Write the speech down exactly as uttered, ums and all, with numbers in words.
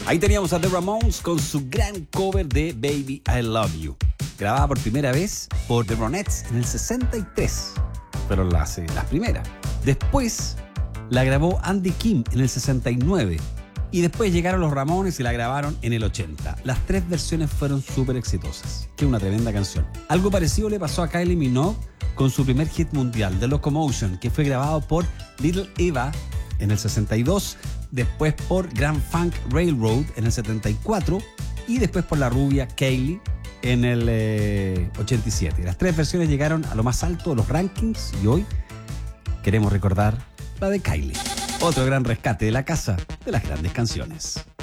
Ahí teníamos a The Ramones con su gran cover de Baby I Love You, grabada por primera vez por The Ronettes en el sesenta y tres. Fueron las, eh, las primeras. Después la grabó Andy Kim en el sesenta y nueve. Y después llegaron los Ramones y la grabaron en el ochenta. Las tres versiones fueron súper exitosas. Qué una tremenda canción. Algo parecido le pasó a Kylie Minogue con su primer hit mundial, The Locomotion, que fue grabado por Little Eva en el sesenta y dos, después por Grand Funk Railroad en el setenta y cuatro y después por la rubia Kylie en el eh, ochenta y siete. Las tres versiones llegaron a lo más alto de los rankings y hoy queremos recordar la de Kylie. Otro gran rescate de la casa de las grandes canciones.